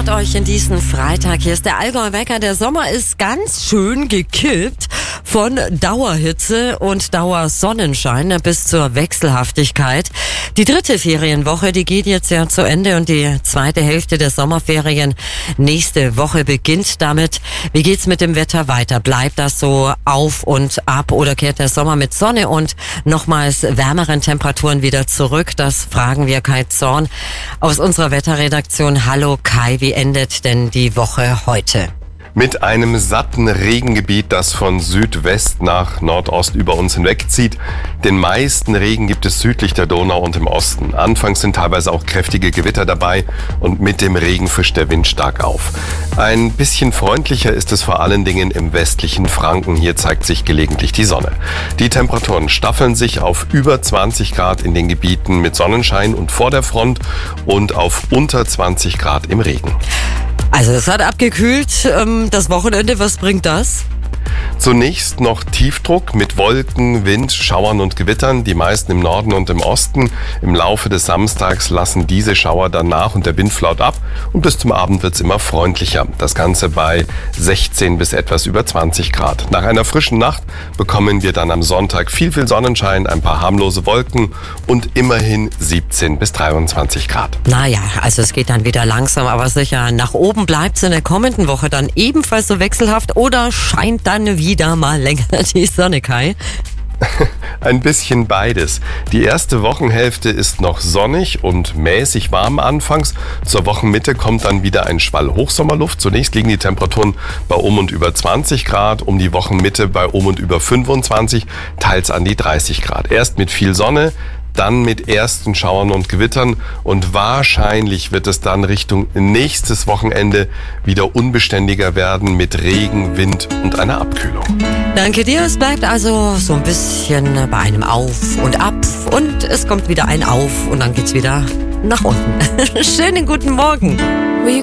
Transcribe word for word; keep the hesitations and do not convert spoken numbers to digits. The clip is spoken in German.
Start euch in diesen Freitag. Hier ist der Allgäuer Wecker. Der Sommer ist ganz schön gekippt von Dauerhitze und Dauersonnenschein bis zur Wechselhaftigkeit. Die dritte Ferienwoche, die geht jetzt ja zu Ende und die zweite Hälfte der Sommerferien nächste Woche beginnt damit. Wie geht's mit dem Wetter weiter? Bleibt das so auf und ab oder kehrt der Sommer mit Sonne und nochmals wärmeren Temperaturen wieder zurück? Das fragen wir Kai Zorn aus unserer Wetterredaktion. Hallo Kai, wie endet denn die Woche heute? Mit einem satten Regengebiet, das von Südwest nach Nordost über uns hinwegzieht. Den meisten Regen gibt es südlich der Donau und im Osten. Anfangs sind teilweise auch kräftige Gewitter dabei und mit dem Regen fischt der Wind stark auf. Ein bisschen freundlicher ist es vor allen Dingen im westlichen Franken. Hier zeigt sich gelegentlich die Sonne. Die Temperaturen staffeln sich auf über zwanzig Grad in den Gebieten mit Sonnenschein und vor der Front und auf unter zwanzig Grad im Regen. Also es hat abgekühlt. Das Wochenende, was bringt das? Zunächst noch Tiefdruck mit Wolken, Wind, Schauern und Gewittern, die meisten im Norden und im Osten. Im Laufe des Samstags lassen diese Schauer dann nach und der Wind flaut ab und bis zum Abend wird es immer freundlicher. Das Ganze bei sechzehn bis etwas über zwanzig Grad. Nach einer frischen Nacht bekommen wir dann am Sonntag viel, viel Sonnenschein, ein paar harmlose Wolken und immerhin siebzehn bis dreiundzwanzig Grad. Naja, also es geht dann wieder langsam, aber sicher nach oben. Bleibt es in der kommenden Woche dann ebenfalls so wechselhaft oder scheint dann wieder mal länger die Sonne, Kai? Ein bisschen beides. Die erste Wochenhälfte ist noch sonnig und mäßig warm anfangs. Zur Wochenmitte kommt dann wieder ein Schwall Hochsommerluft. Zunächst liegen die Temperaturen bei um und über zwanzig Grad, um die Wochenmitte bei um und über fünfundzwanzig, teils an die dreißig Grad. Erst mit viel Sonne, dann mit ersten Schauern und Gewittern und wahrscheinlich wird es dann Richtung nächstes Wochenende wieder unbeständiger werden mit Regen, Wind und einer Abkühlung. Danke dir, es bleibt also so ein bisschen bei einem Auf und Ab und es kommt wieder ein Auf und dann geht's wieder nach unten. Schönen guten Morgen.